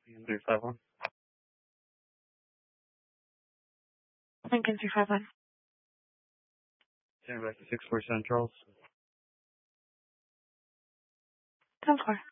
351. Lincoln 351. Turn back to 64 Central. 10-4.